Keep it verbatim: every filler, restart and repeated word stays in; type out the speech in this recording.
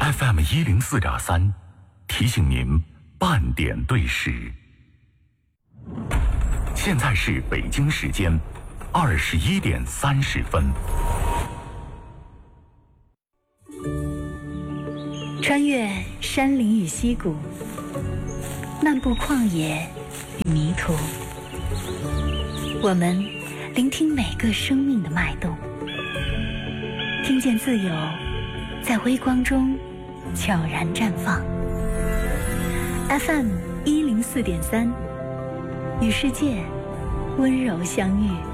F M 一零四点三，提醒您半点对时。现在是北京时间二十一点三十分。 穿越山林与溪谷，漫步旷野与迷途，我们聆听每个生命的脉动，听见自由在微光中悄然绽放。F M 一零四点三，与世界温柔相遇。